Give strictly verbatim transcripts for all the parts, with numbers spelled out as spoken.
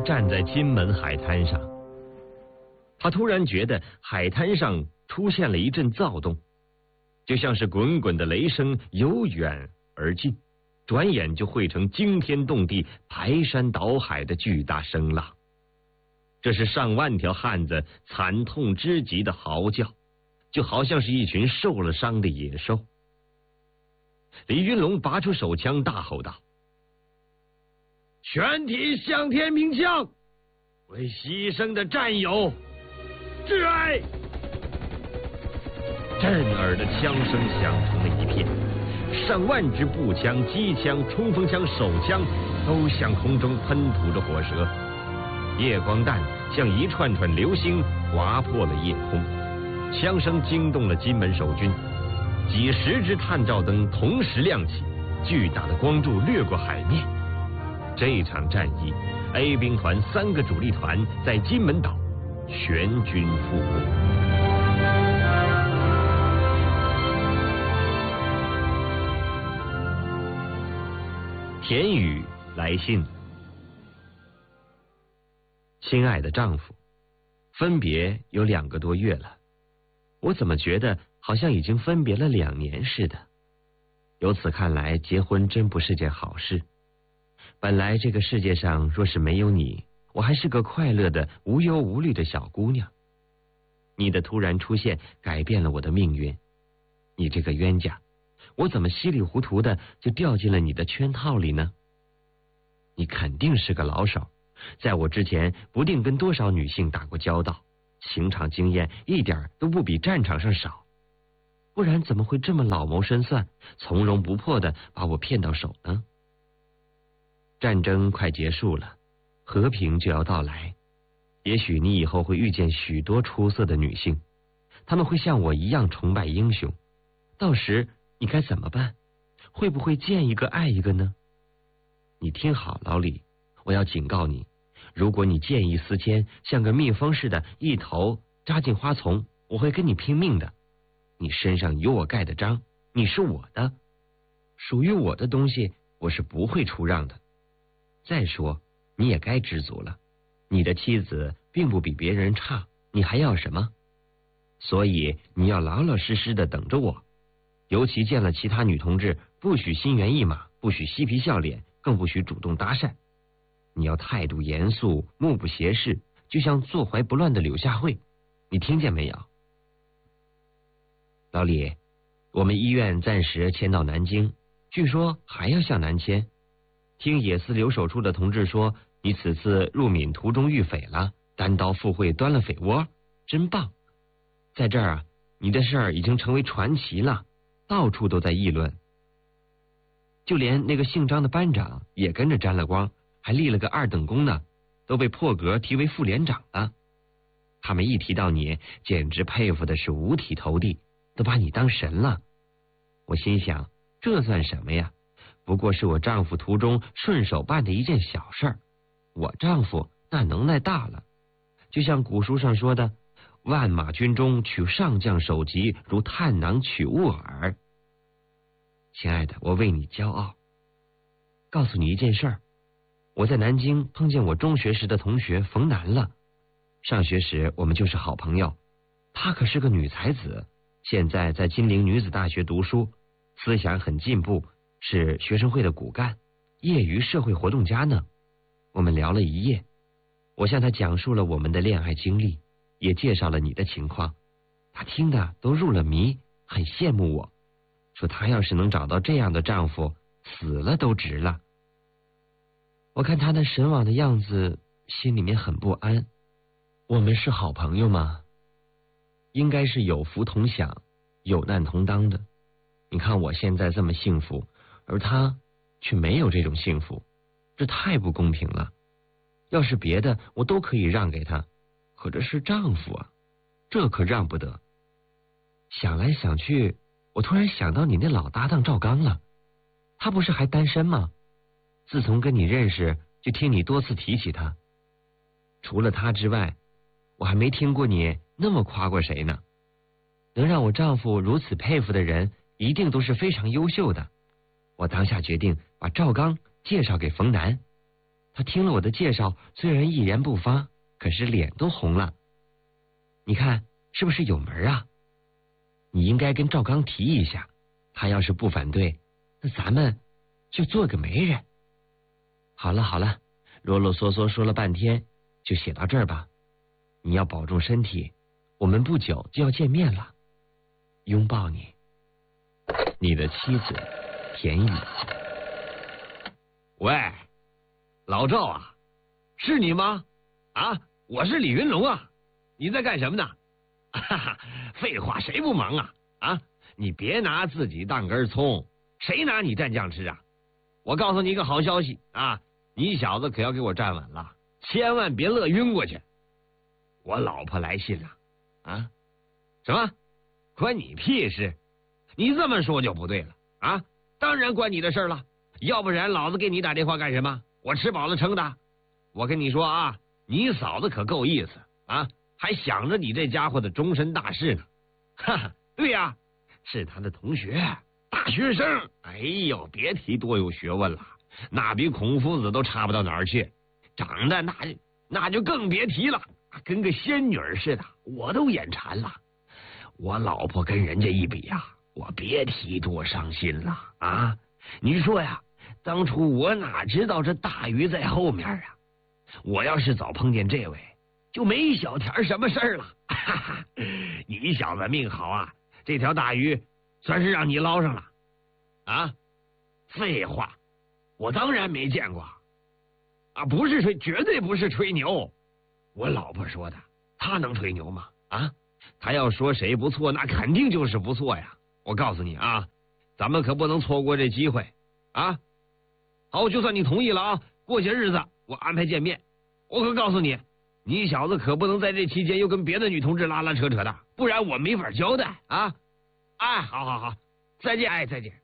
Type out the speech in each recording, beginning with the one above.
站在金门海滩上，他突然觉得海滩上出现了一阵躁动，就像是滚滚的雷声由远而近，转眼就汇成惊天动地、排山倒海的巨大声浪。这是上万条汉子惨痛之极的嚎叫，就好像是一群受了伤的野兽。李云龙拔出手枪，大吼道：“全体向天鸣枪，为牺牲的战友致哀！”震耳的枪声响成了一片，上万支步枪、机枪、冲锋枪、手枪都向空中喷吐着火舌，夜光弹像一串串流星划破了夜空，枪声惊动了金门守军，几十支探照灯同时亮起，巨大的光柱掠过海面。这场战役 ，A 兵团三个主力团在金门岛全军覆没。田宇来信：亲爱的丈夫，分别有两个多月了，我怎么觉得好像已经分别了两年似的？由此看来，结婚真不是件好事。本来这个世界上若是没有你，我还是个快乐的无忧无虑的小姑娘。你的突然出现改变了我的命运，你这个冤家，我怎么稀里糊涂的就掉进了你的圈套里呢？你肯定是个老手，在我之前不定跟多少女性打过交道，情场经验一点都不比战场上少，不然怎么会这么老谋深算，从容不迫的把我骗到手呢？战争快结束了，和平就要到来，也许你以后会遇见许多出色的女性，她们会像我一样崇拜英雄，到时你该怎么办？会不会见一个爱一个呢？你听好，老李，我要警告你，如果你见异思迁，像个蜜蜂似的一头扎进花丛，我会跟你拼命的。你身上有我盖的章，你是我的，属于我的东西我是不会出让的。再说你也该知足了，你的妻子并不比别人差，你还要什么？所以你要老老实实的等着我，尤其见了其他女同志，不许心猿意马，不许嬉皮笑脸，更不许主动搭讪。你要态度严肃，目不斜视，就像坐怀不乱的柳下惠。你听见没有？老李，我们医院暂时迁到南京，据说还要向南迁。听野司留守处的同志说，你此次入闽途中遇匪了，单刀赴会端了匪窝，真棒！在这儿啊，你的事儿已经成为传奇了，到处都在议论。就连那个姓张的班长也跟着沾了光，还立了个二等功呢，都被破格提为副连长了。他们一提到你，简直佩服的是五体投地，都把你当神了。我心想，这算什么呀？不过是我丈夫途中顺手办的一件小事儿。我丈夫那能耐大了，就像古书上说的，万马军中取上将首级，如探囊取物耳。亲爱的，我为你骄傲。告诉你一件事儿，我在南京碰见我中学时的同学冯楠了。上学时我们就是好朋友，她可是个女才子，现在在金陵女子大学读书，思想很进步，是学生会的骨干，业余社会活动家呢。我们聊了一夜，我向她讲述了我们的恋爱经历，也介绍了你的情况，她听得都入了迷，很羡慕我，说她要是能找到这样的丈夫，死了都值了。我看她那神往的样子，心里面很不安。我们是好朋友吗？应该是有福同享，有难同当的。你看我现在这么幸福，而她却没有这种幸福，这太不公平了。要是别的我都可以让给她，可这是丈夫啊，这可让不得。想来想去，我突然想到你那老搭档赵刚了，他不是还单身吗？自从跟你认识，就听你多次提起他。除了他之外，我还没听过你那么夸过谁呢。能让我丈夫如此佩服的人，一定都是非常优秀的。我当下决定把赵刚介绍给冯楠。 他听了我的介绍，虽然一言不发，可是脸都红了。你看是不是有门啊？你应该跟赵刚提一下，他要是不反对，那咱们就做个媒人。好了好了，啰啰嗦嗦说了半天，就写到这儿吧。你要保重身体，我们不久就要见面了。拥抱你，你的妻子田雨。 喂，老赵啊，是你吗？啊，我是李云龙啊，你在干什么呢？哈哈，废话，谁不忙啊？啊，你别拿自己当根葱，谁拿你蘸酱吃啊？我告诉你一个好消息啊，你小子可要给我站稳了，千万别乐晕过去。我老婆来信了。啊？什么？关你屁事？你这么说就不对了啊！当然关你的事了，要不然老子给你打电话干什么？我吃饱了撑的。我跟你说啊，你嫂子可够意思啊，还想着你这家伙的终身大事呢。哈哈，对呀、啊，是他的同学，大学生。哎呦，别提多有学问了，那比孔夫子都差不到哪儿去，长得那那就更别提了，跟个仙女似的，我都眼馋了。我老婆跟人家一比呀、啊，我别提多伤心了啊！你说呀，当初我哪知道这大鱼在后面啊？我要是早碰见这位，就没小田什么事儿了。哈哈，你小子命好啊，这条大鱼算是让你捞上了啊！废话，我当然没见过啊，不是吹，绝对不是吹牛。我老婆说的，她能吹牛吗？啊？他要说谁不错，那肯定就是不错呀！我告诉你啊，咱们可不能错过这机会啊！好，就算你同意了啊，过些日子我安排见面。我可告诉你，你小子可不能在这期间又跟别的女同志拉拉扯扯的，不然我没法交代啊！哎，好好好，再见，哎，再见。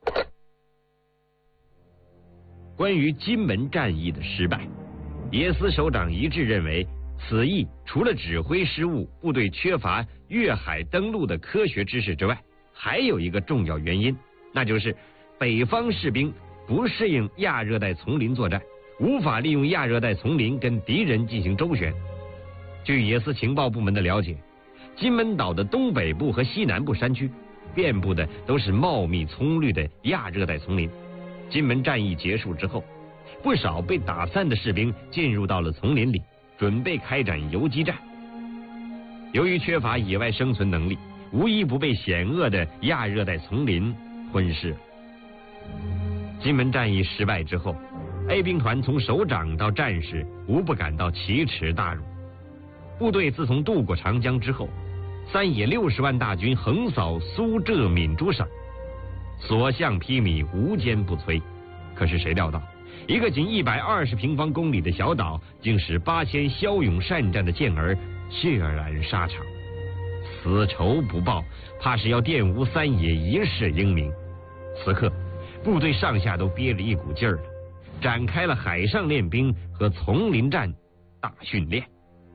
关于金门战役的失败，野司首长一致认为，此役除了指挥失误、部队缺乏越海登陆的科学知识之外，还有一个重要原因，那就是北方士兵不适应亚热带丛林作战，无法利用亚热带丛林跟敌人进行周旋。据野司情报部门的了解，金门岛的东北部和西南部山区遍布的都是茂密葱绿的亚热带丛林。金门战役结束之后，不少被打散的士兵进入到了丛林里，准备开展游击战。由于缺乏野外生存能力，无一不被险恶的亚热带丛林吞噬。金门战役失败之后， A 兵团从首长到战士无不感到奇耻大辱。部队自从渡过长江之后，三野六十万大军横扫苏浙闽诸省，所向披靡，无坚不摧。可是谁料到，一个仅一百二十平方公里的小岛，竟使八千骁勇善战的健儿血染沙场。此仇不报，怕是要玷污三野一世英名。此刻，部队上下都憋着一股劲儿了，展开了海上练兵和丛林战大训练。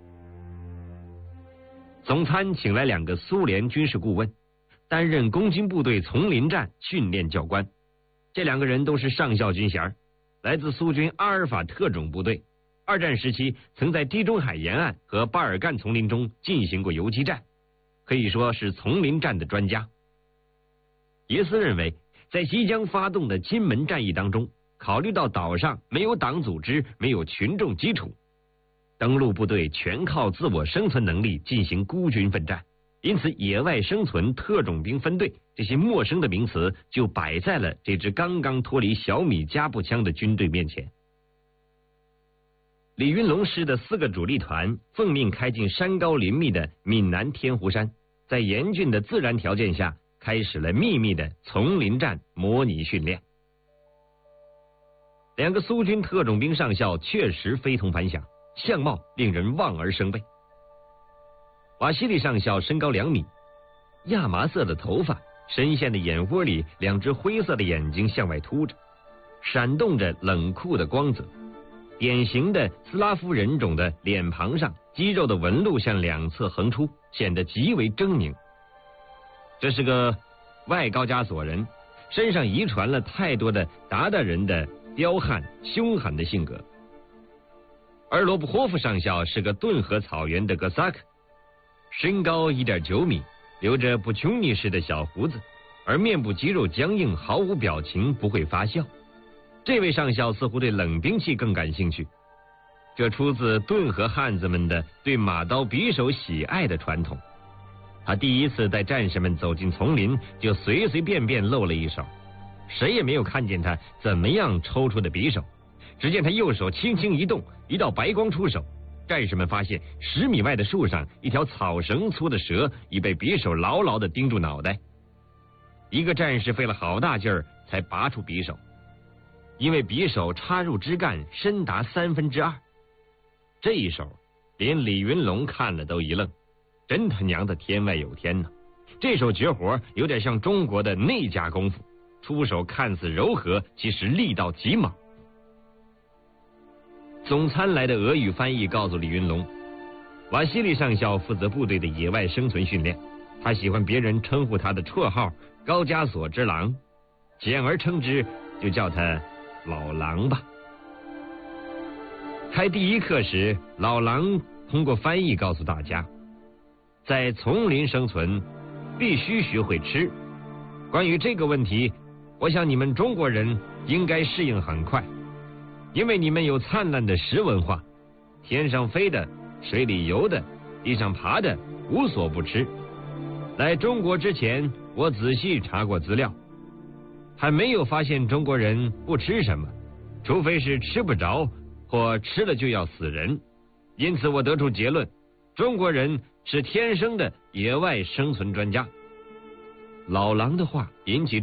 总参请来两个苏联军事顾问，担任攻军部队丛林战训练教官。这两个人都是上校军衔，来自苏军阿尔法特种部队，二战时期曾在地中海沿岸和巴尔干丛林中进行过游击战，可以说是丛林战的专家。耶斯认为，在即将发动的金门战役当中，考虑到岛上没有党组织，没有群众基础，登陆部队全靠自我生存能力进行孤军奋战，因此野外生存特种兵分队这些陌生的名词就摆在了这支刚刚脱离小米加步枪的军队面前。李云龙师的四个主力团奉命开进山高林密的闽南天湖山，在严峻的自然条件下开始了秘密的丛林战模拟训练。两个苏军特种兵上校确实非同凡响，相貌令人望而生畏。瓦西里上校身高两米，亚麻色的头发，深陷的眼窝里两只灰色的眼睛向外凸着，闪动着冷酷的光泽。典型的斯拉夫人种的脸庞上，肌肉的纹路向两侧横出，显得极为狰狞。这是个外高加索人，身上遗传了太多的鞑靼人的彪悍凶悍的性格。 而罗布霍夫上校是个顿河草原的哥萨克，身高一点九米，留着布琼尼式的小胡子，而面部肌肉僵硬，毫无表情，不会发笑。这位上校似乎对冷兵器更感兴趣，这出自顿河汉子们的对马刀匕首喜爱的传统。他第一次带战士们走进丛林，就随随便便露了一手，谁也没有看见他怎么样抽出的匕首。只见他右手轻轻一动，一道白光出手，战士们发现十米外的树上一条草绳粗的蛇已被匕首牢牢地钉住脑袋。一个战士费了好大劲儿才拔出匕首，因为匕首插入枝干深达三分之二。这一手连李云龙看了都一愣，真他娘的天外有天呐！这手绝活有点像中国的内家功夫，出手看似柔和，其实力道极猛。总参来的俄语翻译告诉李云龙，瓦西里上校负责部队的野外生存训练，他喜欢别人称呼他的绰号高加索之狼，简而称之就叫他老狼吧。开第一课时，老狼通过翻译告诉大家，在丛林生存必须学会吃。关于这个问题，我想你们中国人应该适应很快，因为你们有灿烂的食文化，天上飞的、水里游的、地上爬的无所不吃。来中国之前，我仔细查过资料，还没有发现中国人不吃什么，除非是吃不着或吃了就要死人。因此我得出结论，中国人是天生的野外生存专家。老狼的话引起